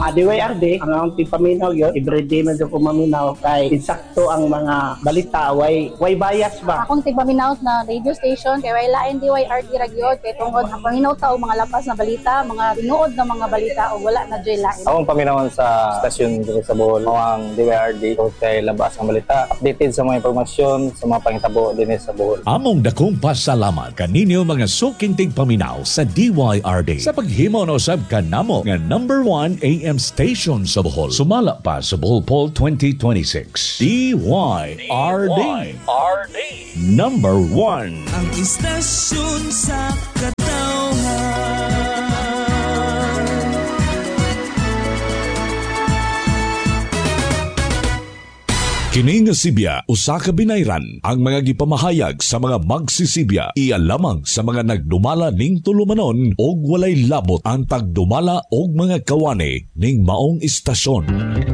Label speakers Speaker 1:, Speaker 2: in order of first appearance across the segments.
Speaker 1: DYRD, ang akong tipaminaw yun, everyday medyo ko maminaw kay insakto ang mga balita, way bias ba?
Speaker 2: Akong tipaminaw na radio station, kay way lain DYRD ragyod, kay tungod ang paminaw tao mga lapas na balita, mga tinuod na mga balita o wala na joy lain.
Speaker 3: Akong paminawan sa stasyon dito sa Bohol, mawang DYRD o kay labas ang balita, updated sa mga impormasyon, sa mga pangitabo din sa Bohol.
Speaker 4: Among dakong pasalamat kaninyo mga sukintig paminaw sa DYRD sa paghimo na usab kanamo nga number 1 AM station sa Bohol. Sumala pa sa Bohol Poll 2026. DYRD. Number 1.
Speaker 5: Ang istasyon sa
Speaker 4: Kini nga Sibya, usa ka binayran ang mga gipamahayag sa mga magsisibya iya lamang sa mga nagdumala ning tulumanon og walay labot ang tagdumala og mga kawani ning maong istasyon.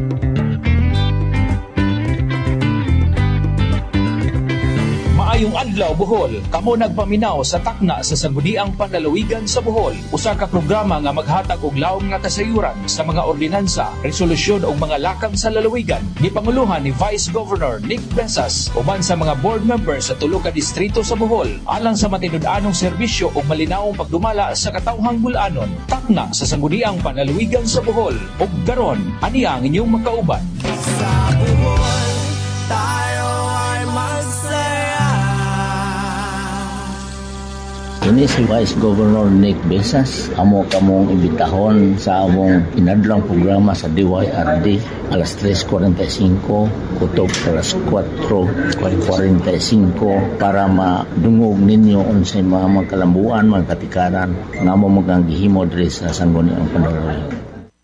Speaker 6: Maayong adlaw Bohol, kamo nagpaminaw sa takna sa Sangguniang Panlalawigan sa Bohol. Usa ka programa nga maghatag og lawom nga kasayuran sa mga ordinansa, resolusyon ug mga lakang sa lalawigan. Gipanguluhan ni Vice Governor Nick Besas uban sa mga board members sa tulo ka distrito sa Bohol alang sa matinud-anong serbisyo ug malinawong pagdumala sa katawhang bul-anon. Takna sa Sangguniang Panlalawigan sa Bohol. Ug karon, ani ang inyong makauban.
Speaker 5: Sa Bohol, tayo ay masaya.
Speaker 7: Ini si Vice Governor Nick Besas. Amo kamong imbitahon sa among inadlang programa sa DYRD alas 3:45 kutob alas 4:45 para madungog ninyo unsay mga kalambuan, mga katikaran nga amo magangihimo diri sa Sangguniang Panlalawigan.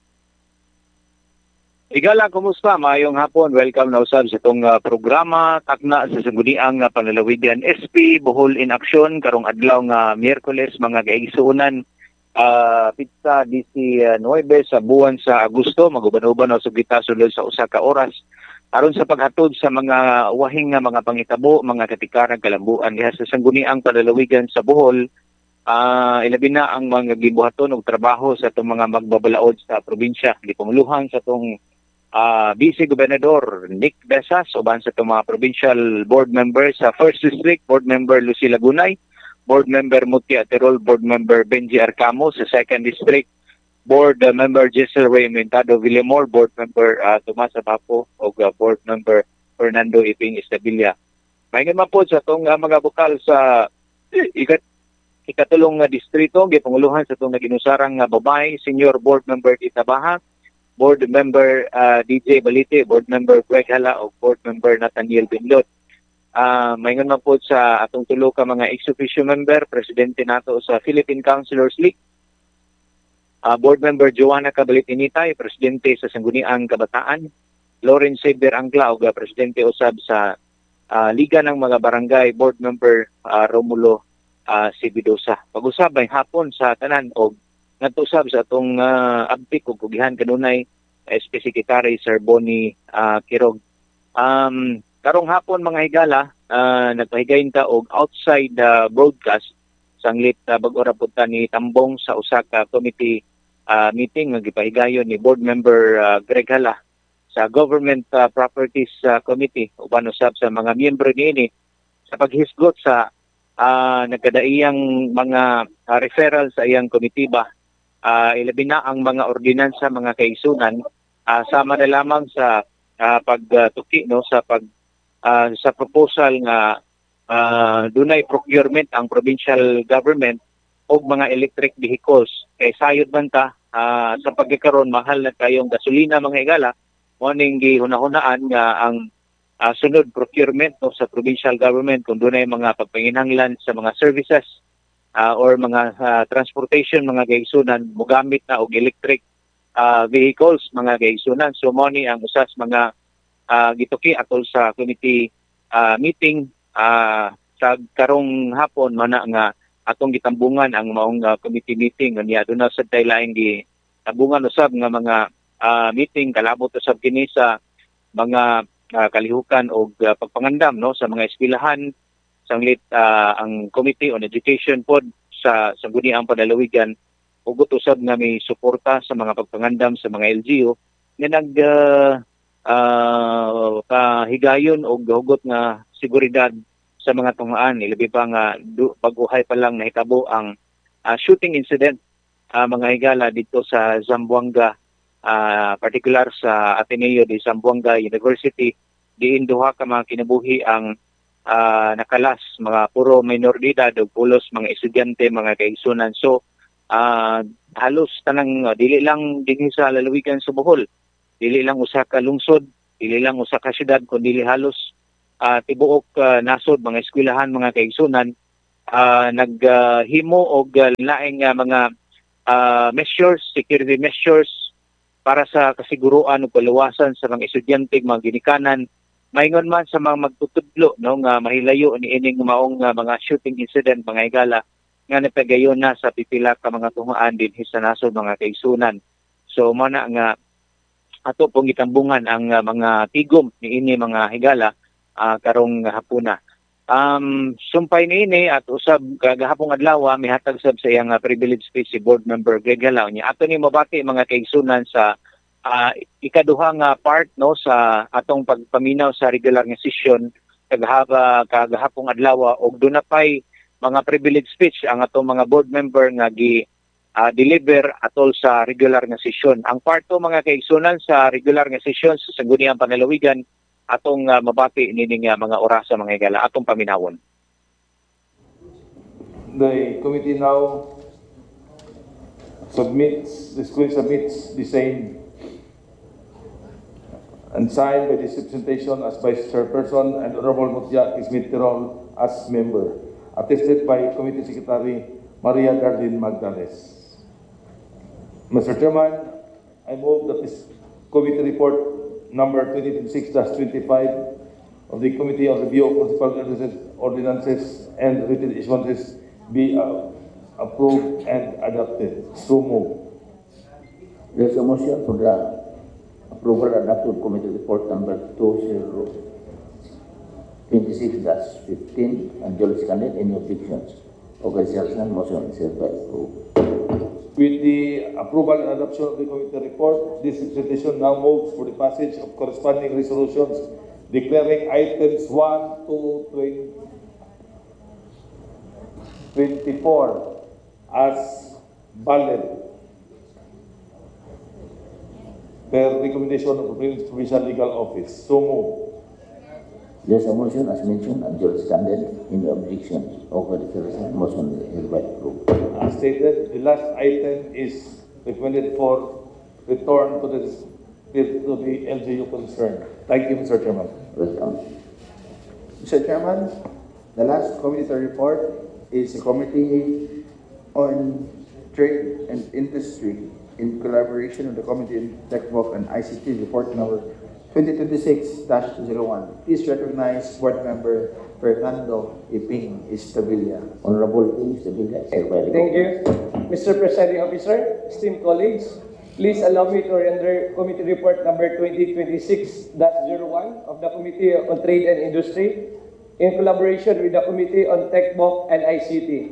Speaker 8: Igala, kumusta? Maayong hapon. Welcome na usab sa itong programa takna sa Sangguniang Panlalawigan SP Bohol in Action karong adlaw nga Miyerkules mga kaigsuonan pizza DC 9 sa buwan sa Agosto maguban-uban na sugita sulod sa usa ka oras aron sa paghatod sa mga wahing nga mga pangitabo, mga katikaran kalambuan diha sa Sangguniang Panlalawigan sa Bohol. Ilabi na ang mga gibuhaton og trabaho sa itong mga magbabalaod sa probinsya. Gipamuluhan sa itong Vice Gobernador Nick Besas uban sa itong mga provincial board members sa 1st District, Board Member Lucy Lagunay, Board Member Muti Aterol, Board Member Benji Arcamo sa 2nd District, Board Member Jessel Ray Mentado Villamor, Board Member Tomas Abapo o Board Member Fernando Iping Estabilia. Mahingan man po sa itong mga bukal sa ikatulong distrito, gipanguluhan sa itong naginusarang babay, Senior Board Member Itabaha, Board Member DJ Balite, Board Member Greg Hala o Board Member Nathaniel Bindot. Mayngon man po sa atong tulo ka mga ex-officio member, Presidente nato sa Philippine Councilors League, Board Member Joanna Cabalitinitay, Presidente sa Sangguniang Kabataan, Lawrence Xavier Angla o Presidente usab sa Liga ng mga Barangay, Board Member Romulo Sibidosa. Pag-usab ay hapon sa tanan o natusab sa atong abtik ug kugihan kanunay Secretary Sir Bonnie Kirog. Karong hapon mga higala, nagpahigayon ta og outside broadcast sanglit bag-o ra punta ni Tambong sa usa ka committee meeting nga gipahigayon ni Board Member Greg Hala sa Government Properties Committee uban usab sa mga miyembro niini sa paghisgot sa nagkadaiyang mga referral sa iyang komitiba. Ilabi na ang mga ordinansa, mga kaisunan, sama na lamang sa pagtuki no sa sa proposal nga dunay procurement ang provincial government og mga electric vehicles. Kay sayod man ta sa pagkakaroon mahal na kayong gasolina mga higala, mo ning gihunahunaan nga ang sunod procurement no sa provincial government kung dunay mga pagpanginahanglan sa mga services or mga transportation mga gaigsunan mogamit na og electric vehicles mga gaigsunan. So mo ni ang usas mga gituki atol sa committee meeting sa karong hapon man nga atong gitambungan ang maong committee meeting niya aduna sa daylaing gitambungan usab nga mga meeting kalabot usab kini sa mga kalihukan o pagpangandam no sa mga eskwelahan sanglit ang Committee on Education pod sa Sangguniang Panlalawigan ugot usab nga may suporta sa mga pagpangandam sa mga LGU nga kahigayon o hugot nga seguridad sa mga tungaan. Ilabi pa nga baguhay pa lang nahitabo ang shooting incident mga higala dito sa Zamboanga, particular sa Ateneo de Zamboanga University. Diin duha ka mga kinabuhi ang nakalas, mga puro minor de edad o pulos mga estudyante, mga kaigsunan. So halos tanang dili lang dinhi sa lalawigan sa Bohol, dili lang usa ka lungsod, dili lang usa ka syudad, kundi halos tibuok nasod, mga eskwelahan, mga kaigsunan naghimo og laing mga measures, security measures para sa kasiguruan ug kaluwasan sa mga estudyante, mga ginikanan, maingon man sa mga magtutudlo no nga mahilayo ni ining maong mga shooting incident, mga higala nga napagayon na sa pipila ka mga tungaan din sa nasod, mga kaigsunan. So mo na nga ato pong itambungan ang mga tigom ni ini mga higala karong hapuna. Sumpay niini at usab kagahapong adlaw mihatag sab sa iyang privilege speech si Board Member Greg Halaw niya. Ato ni mabati mga kaigsunan sa ikaduha nga part no sa atong pagpaminaw sa regular nga session kagahapong adlaw, og dunapay mga privilege speech ang atong mga board member nga deliver atol sa regular nga session. Ang part to mga kaigsunan sa regular nga session sa Sangguniang Panlalawigan atong mabati nining mga orasa, mga higala, atong paminawon.
Speaker 9: The committee now submits the same and signed by this representation as Vice Chairperson and Honorable Mutya Kismet Tirol as member, attested by Committee Secretary Maria Darlene Magdales. Mr. Chairman, I move that this committee report number 2026-25 of the Committee on Review of Municipal Ordinances and Written Issuances be approved and adopted. So move.
Speaker 7: There's a motion for the approval and adopted Committee Report number 2026-15 and Julius Canet. Any objections? Okay, sir, motion is hereby approved.
Speaker 9: With the approval and adoption of the committee report, this representation now moves for the passage of corresponding resolutions declaring items 1 to 24 as valid per recommendation of the Provincial Legal Office. So move.
Speaker 7: There's a motion as mentioned and Julius Canet. Any objections? Okay, sir, motion is hereby approved.
Speaker 9: As stated, the last item is recommended for return to the LGU concern. Thank you, Mr. Chairman.
Speaker 7: Welcome.
Speaker 10: Mr. Chairman, the last committee report is a committee on trade and industry in collaboration with the Committee on Techbook and ICT report number 2026-01. Please recognize Board Member Fernando Iping Estabilia.
Speaker 7: Honorable Iping Estabilia.
Speaker 11: Thank you. Mr. Presiding Officer, esteemed colleagues, please allow me to render Committee Report number 2026-01 of the Committee on Trade and Industry in collaboration with the Committee on Techbook and ICT.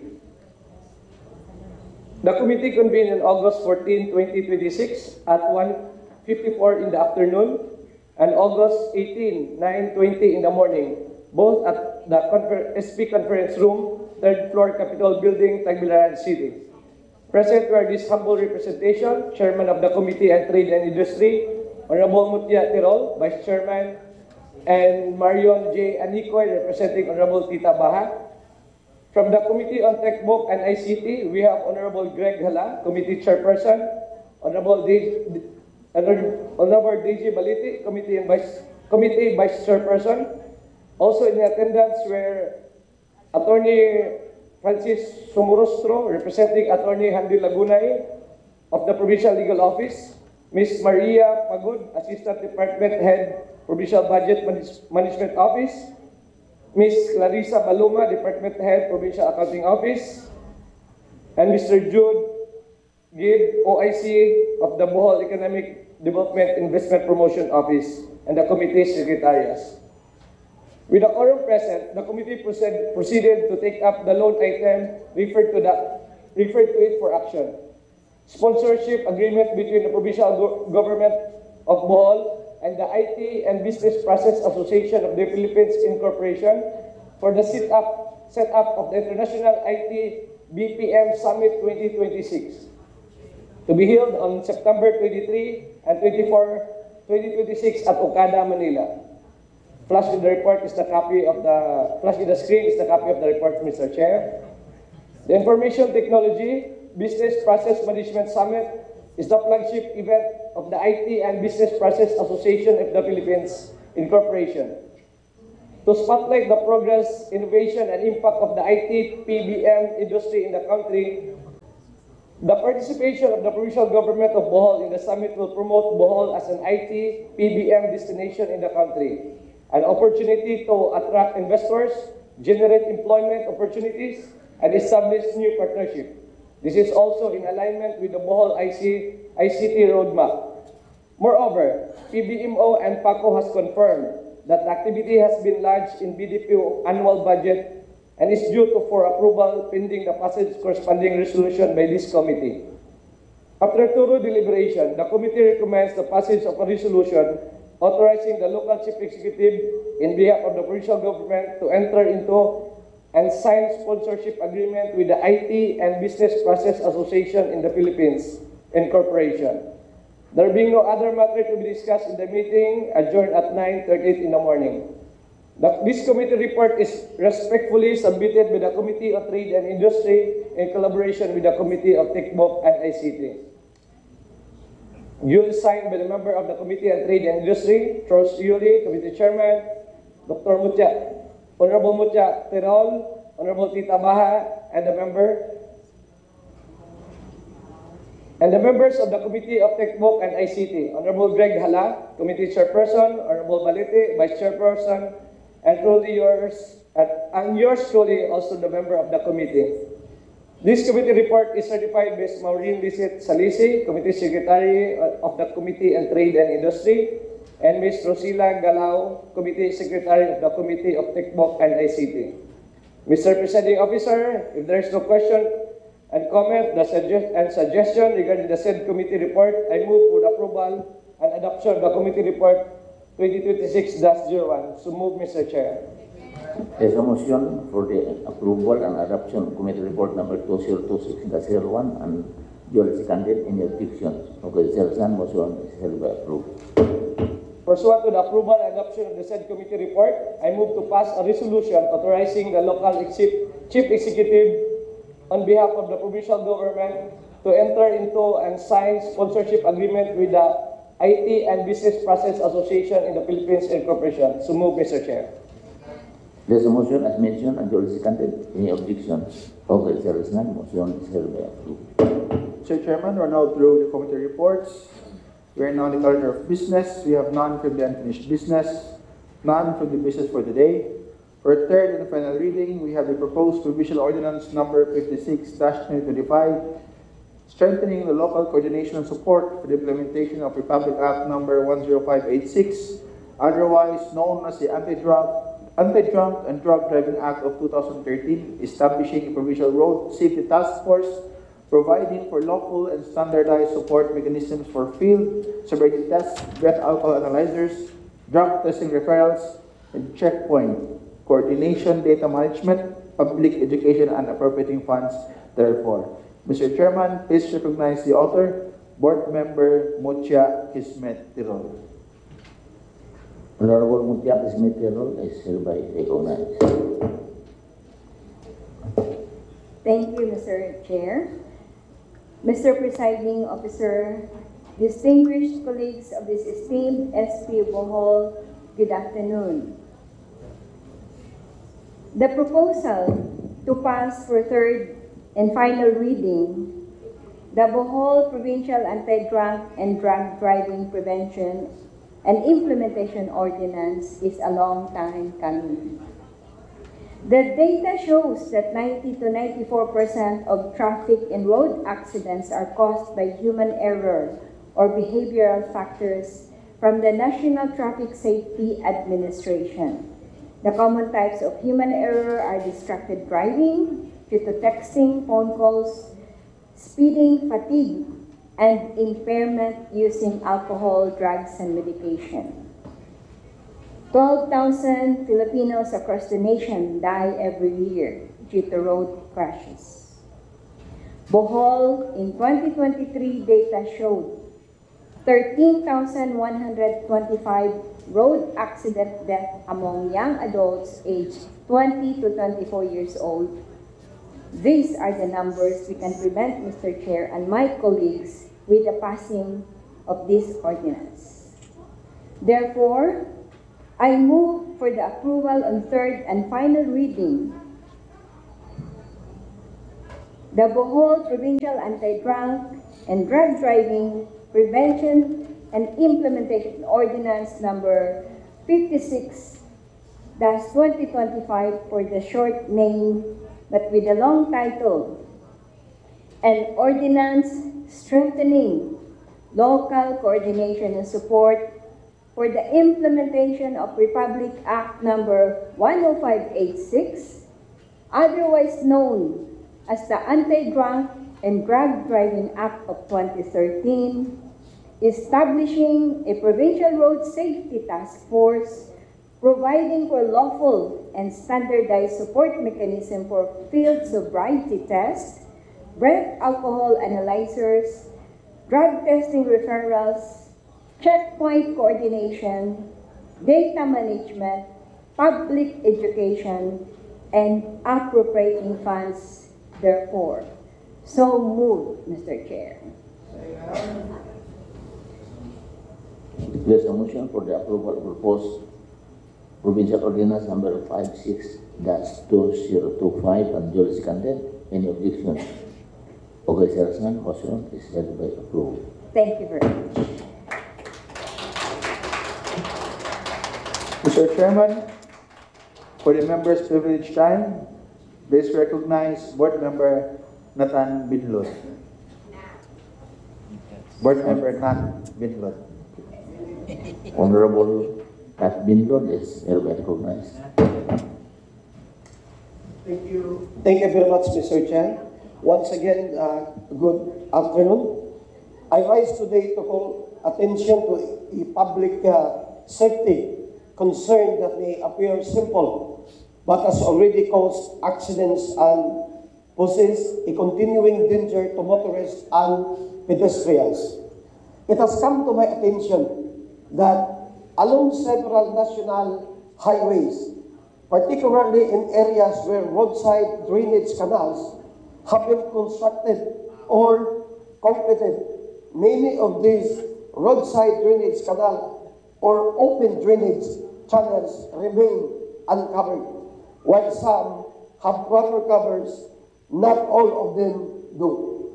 Speaker 11: The committee convened on August 14, 2026 at 1:54 in the afternoon and August 18, 9:20 in the morning, both at the SP Conference Room, 3rd floor, Capitol Building, Tagbilaran City. Present were this humble representation, Chairman of the Committee on Trade and Industry, Honorable Mutya Tirol, Vice Chairman, and Marion J. Anicoy, representing Honorable Tita Baha. From the Committee on Techbook and ICT, we have Honorable Greg Hala, Committee Chairperson, Honorable DJ Balite, Committee Vice Chairperson. Also in attendance were Attorney Francis Sumurostro, representing Attorney Handy Lagunay of the Provincial Legal Office, Ms. Maria Pagod, Assistant Department Head, Provincial Budget Management Office, Ms. Clarissa Baluma, Department Head, Provincial Accounting Office, and Mr. Jude Gibb, OIC of the Bohol Economic Development Investment Promotion Office, and the Committee Secretariats. With the quorum present, the committee proceeded to take up the loan item referred to it for action. sponsorship agreement between the provincial government of Bohol and the IT and Business Process Association of the Philippines Incorporation for the setup of the International IT BPM Summit 2026 to be held on September 23 and 24, 2026 at Okada, Manila. Flash in the report is the copy of the flash in the screen is the copy of the report, Mr. Chair. The Information Technology Business Process Management Summit is the flagship event of the IT and Business Process Association of the Philippines Incorporation. To spotlight the progress, innovation, and impact of the IT PBM industry in the country, the participation of the provincial government of Bohol in the summit will promote Bohol as an IT PBM destination in the country, an opportunity to attract investors, generate employment opportunities, and establish new partnerships. This is also in alignment with the Bohol ICT roadmap. Moreover, PBMO and PACO has confirmed that the activity has been lodged in BDPO annual budget and is due for approval pending the passage corresponding resolution by this committee. After thorough deliberation, the committee recommends the passage of a resolution authorizing the local chief executive in behalf of the provincial government to enter into and sign sponsorship agreement with the IT and Business Process Association in the Philippines Incorporation. There being no other matter to be discussed in the meeting, adjourned at 9:30 in the morning. This committee report is respectfully submitted by the Committee of Trade and Industry in collaboration with the Committee of TechBook and ICT. Duly signed by the member of the Committee on Trade and Industry, Charles Yuli, Committee Chairman, Dr. Mutia, Honorable Mutia Tirol, Honorable Tita Baha, and the members of the Committee of TechBook and ICT, Honorable Greg Hala, Committee Chairperson, Honorable Balete, Vice Chairperson, and yours truly, also the member of the committee. This committee report is certified by Ms. Maureen Lisset Salisi, Committee Secretary of the Committee on Trade and Industry, and Ms. Rosila Galao, Committee Secretary of the Committee of TechBook and ICT. Mr. Presiding Officer, if there is no question and comment and suggestion regarding the said committee report, I move for the approval and adoption of the committee report 2026-01. So move, Mr. Chair.
Speaker 7: There's a motion for the approval and adoption of committee report number 2026-01 and duly seconded. Any objections? Okay, Zelsan, motion is hereby approved.
Speaker 11: Pursuant to the approval and adoption of the said committee report, I move to pass a resolution authorizing the local chief executive on behalf of the provincial government to enter into and sign sponsorship agreement with the IT and Business Process Association in the Philippines Incorporation. So move, Mr. Chair.
Speaker 7: There's a motion as mentioned and duly seconded. Any objections? Okay, there is none. Motion is hereby approved.
Speaker 10: Mr. Chairman, we're now through the committee reports. We are now in the order of business. We have none from the unfinished business, none from the business for the day. For third and final reading, we have the proposed provincial ordinance number 56-2025, strengthening the local coordination and support for the implementation of Republic Act number 10586, otherwise known as the Anti-Drunk and Drug Driving Act of 2013, establishing a provincial road safety task force, providing for lawful and standardized support mechanisms for field sobriety tests, breath alcohol analyzers, drug testing referrals, and checkpoint coordination, data management, public education, and appropriating funds therefore. Mr. Chairman, please recognize the author, Board Member Mutia Kismet Tirol.
Speaker 7: Honorable Mutia Kismet Tirol is hereby recognized.
Speaker 12: Thank you, Mr. Chair. Mr. Presiding Officer, distinguished colleagues of this esteemed SP Bohol, good afternoon. The proposal to pass for third and final reading the Bohol Provincial Anti-Drunk and Drug Driving Prevention and Implementation Ordinance is a long time coming. The data shows that 90 to 94% of traffic and road accidents are caused by human error or behavioral factors from the National Traffic Safety Administration. The common types of human error are distracted driving due to texting, phone calls, speeding, fatigue, and impairment using alcohol, drugs, and medication. 12,000 Filipinos across the nation die every year due to road crashes. Bohol in 2023 data showed 13,125 road accident deaths among young adults aged 20 to 24 years old. These are the numbers we can prevent, Mr. Chair and my colleagues, with the passing of this ordinance. Therefore, I move for the approval on third and final reading the Bohol Provincial Anti-Drunk and Drug Driving Prevention and Implementation Ordinance number 56-2025 for the short name, but with a long title, an ordinance strengthening local coordination and support for the implementation of Republic Act number 10586, otherwise known as the Anti-Drunk and Drug Driving Act of 2013, establishing a provincial road safety task force, providing for lawful and standardized support mechanism for field sobriety tests, breath alcohol analyzers, drug testing referrals, checkpoint coordination, data management, public education, and appropriating funds, therefore. So moved, Mr. Chair.
Speaker 7: There's a motion for the approval of proposed Provincial Ordinance number 56-2025 and duly seconded. Any objection? Okay, Sarasan, motion is hereby approved.
Speaker 12: Thank you very much.
Speaker 10: Mr. Chairman, for the members' privilege time, please recognize Board Member Nathan Binlod. Board Member Nat Binlod.
Speaker 7: Honorable Nat Binlod is hereby recognized.
Speaker 11: Thank you. Thank you very much, Mr. Chair. Once again, good afternoon. I rise today to call attention to a public safety concern that may appear simple, but has already caused accidents and poses a continuing danger to motorists and pedestrians. It has come to my attention that along several national highways, particularly in areas where roadside drainage canals have been constructed or completed, many of these roadside drainage canal or open drainage channels remain uncovered, while some have proper covers. Not all of them do.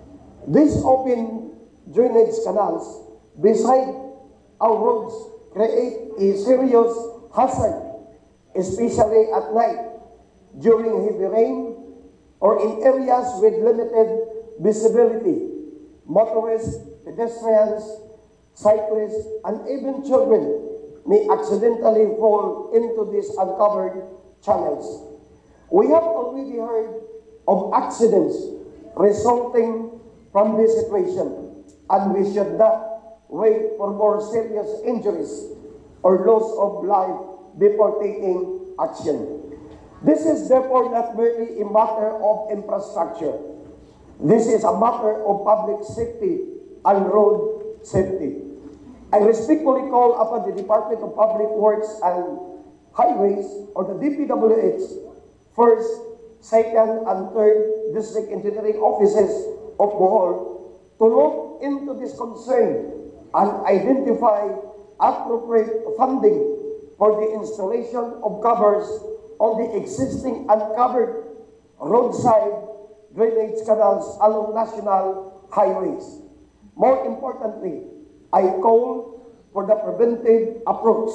Speaker 11: These open drainage canals beside our roads create a serious hazard, especially at night, during heavy rain, or in areas with limited visibility. Motorists, pedestrians, cyclists, and even children may accidentally fall into these uncovered channels. We have already heard of accidents resulting from this situation, and we should not wait for more serious injuries or loss of life before taking action. This is therefore not merely a matter of infrastructure. This is a matter of public safety and road safety. I respectfully call upon the Department of Public Works and Highways, or the DPWH, first, second, and third district engineering offices of Bohol to look into this concern and identify appropriate funding for the installation of covers on the existing uncovered roadside drainage canals along national highways. More importantly, I call for the preventive approach.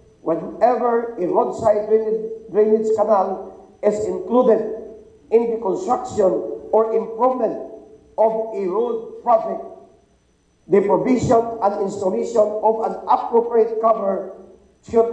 Speaker 11: Whenever a roadside drainage canal is included in the construction or improvement of a road project, the provision and installation of an appropriate cover should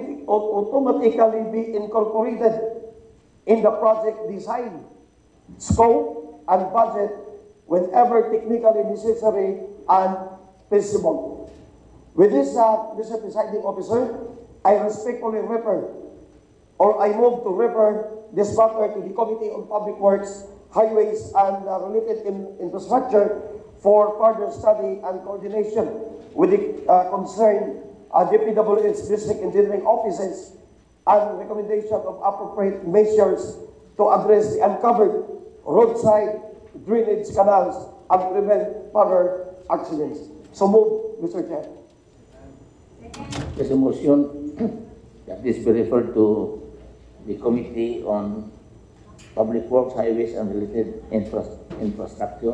Speaker 11: automatically be incorporated in the project design, scope, and budget whenever technically necessary and feasible. With this, Mr. Presiding Officer, I respectfully refer, or I move to refer this matter to the Committee on Public Works, Highways, and related infrastructure for further study and coordination with the concerned DPWH District Engineering Offices and recommendation of appropriate measures to address the uncovered roadside drainage canals and prevent further accidents. So move, Mr. Chair.
Speaker 7: There's a motion that this be referred to the Committee on Public Works, Highways, and related infrastructure